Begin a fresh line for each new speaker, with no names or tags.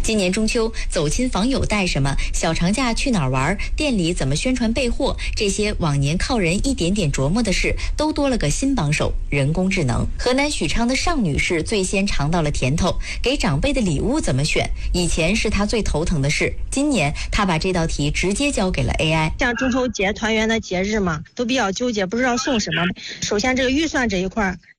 今年中秋，走亲访友带什么？小长假去哪儿玩？店里怎么宣传备货？这些往年靠人一点点琢磨的事，都多了个新帮手——人工智能。河南许昌的尚女士最先尝到了甜头，给长辈的礼物怎么选？以前是她最头疼的事，今年她把这道题直接交给了 AI。
像中秋节团圆的节日嘛，都比较纠结，不知道送什么。首先这个预算这一块